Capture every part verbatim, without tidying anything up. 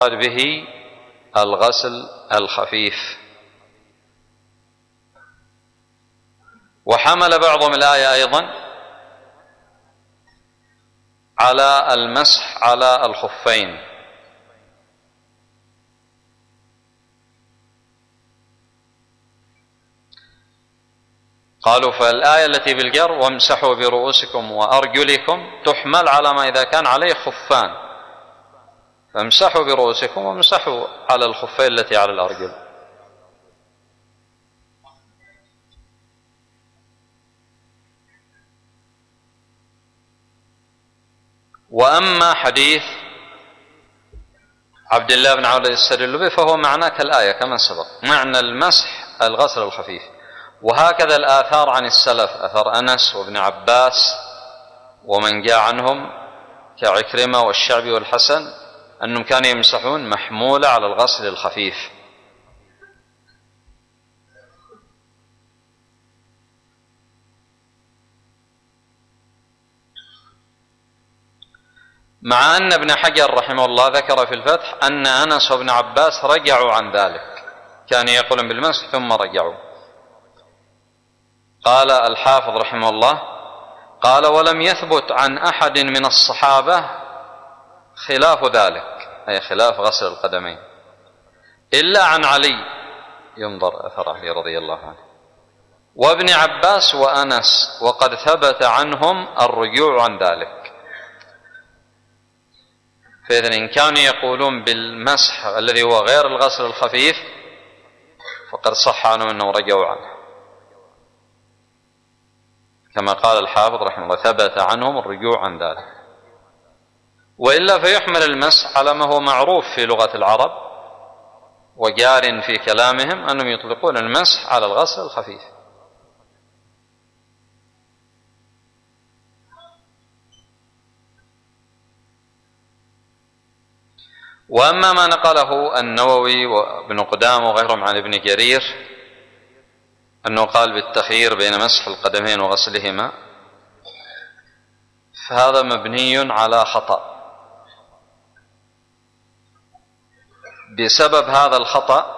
به الغسل الخفيف. وحمل بعضهم الآية أيضا على المسح على الخفين، قالوا فالآية التي بالجر وامسحوا برؤوسكم وأرجلكم تحمل على ما إذا كان عليه خفان، فامسحوا برؤوسكم وامسحوا على الخفين التي على الأرجل. وأما حديث عبد الله بن عمرو يستدل به فهو معناه كالآية كما سبق، معنى المسح الغسل الخفيف. وهكذا الآثار عن السلف، أثر أنس وابن عباس ومن جاء عنهم كعكرمة والشعبي والحسن أنهم كانوا يمسحون محمولة على الغسل الخفيف. مع أن ابن حجر رحمه الله ذكر في الفتح أن أنس وابن عباس رجعوا عن ذلك، كانوا يقولون بالمسح ثم رجعوا. قال الحافظ رحمه الله قال ولم يثبت عن أحد من الصحابة خلاف ذلك، أي خلاف غسل القدمين، إلا عن علي ينظر أثره رضي الله عنه وابن عباس وأنس، وقد ثبت عنهم الرجوع عن ذلك. فإذا إن كانوا يقولون بالمسح الذي هو غير الغسل الخفيف فقد صح عنهم أنهم رجعوا عنه، كما قال الحافظ رحمه الله ثبت عنهم الرجوع عن ذلك. وإلا فيحمل المسح على ما هو معروف في لغة العرب وجار في كلامهم أنهم يطلقون المسح على الغسل الخفيف. وأما ما نقله النووي وابن قدامة وغيرهم عن ابن جرير أنه قال بالتخيير بين مسح القدمين وغسلهما، فهذا مبني على خطأ. بسبب هذا الخطأ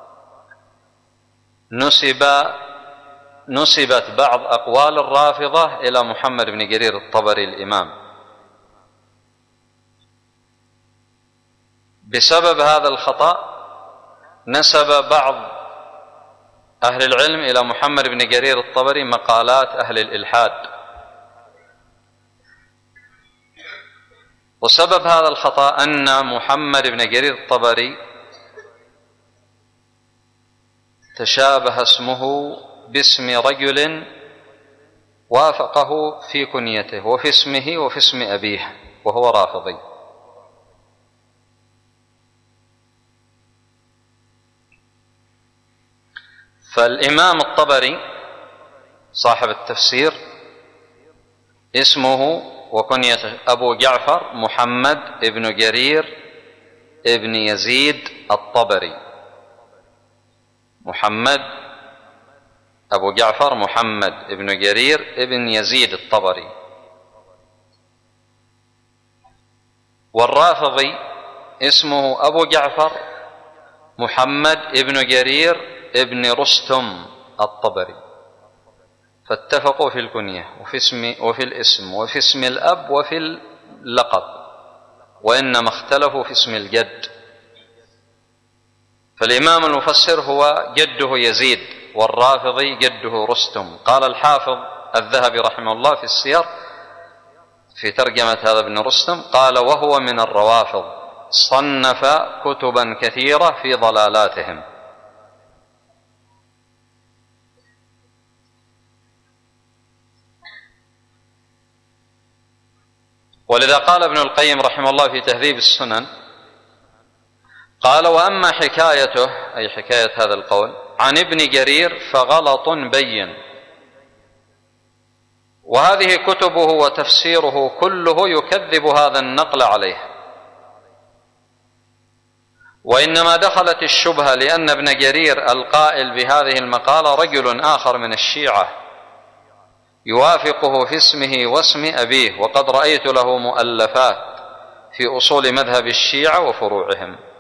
نسب نسبت بعض أقوال الرافضة إلى محمد بن جرير الطبري الإمام. بسبب هذا الخطأ نسب بعض أهل العلم إلى محمد بن جرير الطبري مقالات أهل الإلحاد، وسبب هذا الخطأ أن محمد بن جرير الطبري تشابه اسمه باسم رجل وافقه في كنيته وفي اسمه وفي اسم أبيه وهو رافضي. فالإمام الطبري صاحب التفسير اسمه وكنيته أبو جعفر محمد ابن جرير ابن يزيد الطبري. محمد أبو جعفر محمد ابن جرير ابن يزيد الطبري. والرافضي اسمه أبو جعفر محمد ابن جرير ابن رستم الطبري. فاتفقوا في الكنية وفي اسم وفي الاسم وفي اسم الأب وفي اللقب، وإنما اختلفوا في اسم الجد. فالإمام المفسر هو جده يزيد والرافضي جده رستم. قال الحافظ الذهبي رحمه الله في السير في ترجمة هذا ابن رستم قال وهو من الروافض، صنف كتبا كثيرة في ضلالاتهم. ولذا قال ابن القيم رحمه الله في تهذيب السنن قال وأما حكايته أي حكاية هذا القول عن ابن جرير فغلط بين، وهذه كتبه وتفسيره كله يكذب هذا النقل عليه. وإنما دخلت الشبهة لأن ابن جرير القائل بهذه المقالة رجل آخر من الشيعة يوافقه في اسمه واسم أبيه، وقد رأيت له مؤلفات في أصول مذهب الشيعة وفروعهم.